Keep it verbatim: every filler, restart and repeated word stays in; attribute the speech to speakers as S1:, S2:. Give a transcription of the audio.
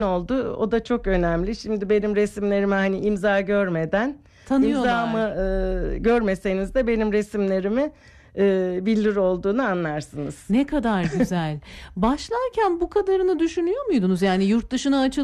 S1: oldu. O da çok önemli. Şimdi benim resimlerime hani imza görmeden,
S2: Tanıyorlar.
S1: imzamı e, görmeseniz de benim resimlerimi e, bildiri olduğunu anlarsınız.
S2: Ne kadar güzel. Başlarken bu kadarını düşünüyor muydunuz? Yani yurt dışına açıl